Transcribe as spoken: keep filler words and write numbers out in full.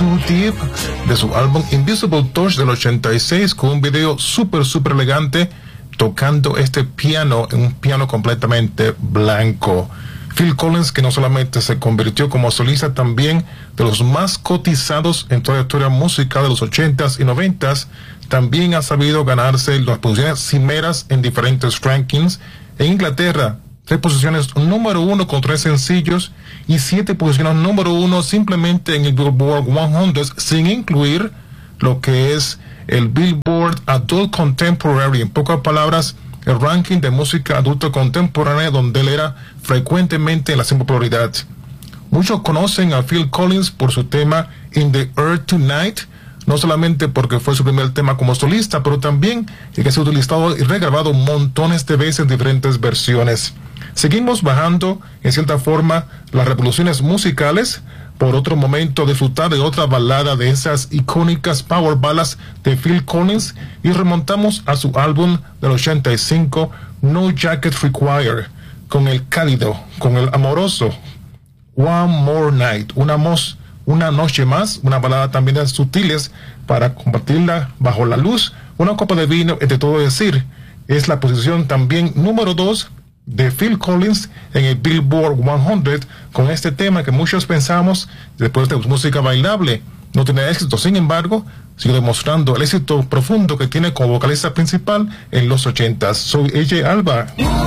Too Deep de su álbum Invisible Touch del ochenta y seis, con un video súper, súper elegante tocando este piano, en un piano completamente blanco. Phil Collins, que no solamente se convirtió como solista, también de los más cotizados en toda la historia musical de los ochentas y noventas, también ha sabido ganarse las posiciones cimeras en diferentes rankings. En Inglaterra, tres posiciones número uno con tres sencillos y siete posiciones número uno simplemente en el Billboard cien, sin incluir lo que es el Billboard Adult Contemporary. En pocas palabras, el ranking de música adulta contemporánea, donde él era frecuentemente en la popularidad. Muchos conocen a Phil Collins por su tema In the Earth Tonight, no solamente porque fue su primer tema como solista, pero también que se ha utilizado y regrabado montones de veces en diferentes versiones. Seguimos bajando, en cierta forma, las revoluciones musicales, por otro momento disfrutar de otra balada de esas icónicas power ballads de Phil Collins, y remontamos a su álbum del ochenta y cinco, No Jacket Required, con el cálido, con el amoroso One More Night, una, mos, una noche más, una balada también de sutiles para compartirla bajo la luz, una copa de vino, entre todo decir. Es la posición también número dos de Phil Collins en el Billboard cien, con este tema que muchos pensamos, después de música bailable, no tiene éxito. Sin embargo, sigue demostrando el éxito profundo que tiene como vocalista principal en los ochentas. Soy A J Alba.